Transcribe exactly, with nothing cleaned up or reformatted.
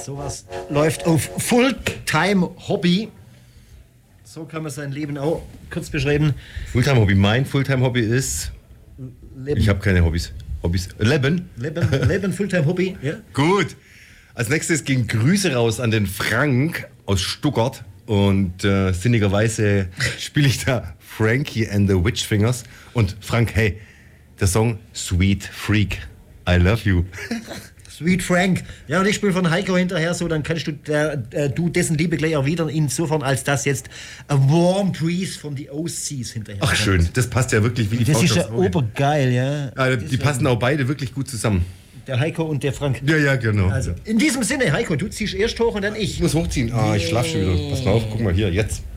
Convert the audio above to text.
Sowas läuft auf Fulltime-Hobby. So kann man sein Leben auch kurz beschreiben. Fulltime-Hobby. Mein Fulltime-Hobby ist... Leben. Ich habe keine Hobbys. Hobbys. Leben? Leben, Leben Fulltime-Hobby, ja. Gut. Als nächstes gehen Grüße raus an den Frank aus Stuttgart. Und äh, sinnigerweise spiele ich da Frankie and the Witchfingers. Und Frank, hey, der Song Sweet Freak, I love you. Sweet Frank. Ja, und ich spiele von Heiko hinterher so, dann kannst du, der, äh, du dessen Liebe gleich erwidern, insofern als das jetzt A Warm Breeze von The O Cs hinterher. Ach schön, das passt ja wirklich wie die Das Faust ist ja aufs Auge. obergeil, ja. Ja, die passen auch beide wirklich gut zusammen. Der Heiko und der Frank. Ja, ja, genau. Also, in diesem Sinne, Heiko, du ziehst erst hoch und dann ich. Ich muss hochziehen. Ah, ich schlaf schon wieder. Pass mal auf, guck mal hier, jetzt.